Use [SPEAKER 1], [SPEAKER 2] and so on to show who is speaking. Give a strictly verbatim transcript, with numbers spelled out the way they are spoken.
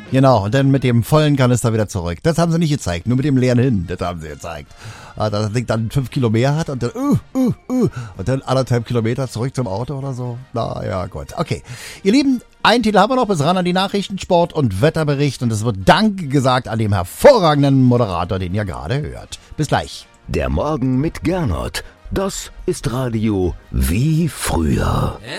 [SPEAKER 1] Genau, und dann mit dem vollen Kanister wieder zurück. Das haben sie nicht gezeigt, nur mit dem leeren hin, das haben sie gezeigt. Dass das Ding dann fünf Kilo mehr hat und dann, uh, uh, uh, und dann anderthalb Kilometer zurück zum Auto oder so. Na ja, gut. Okay, ihr Lieben, einen Titel haben wir noch, bis ran an die Nachrichten, Sport und Wetterbericht. Und es wird Danke gesagt an dem hervorragenden Moderator, den ihr gerade hört. Bis gleich.
[SPEAKER 2] Der Morgen mit Gernot. Das ist Radio wie früher.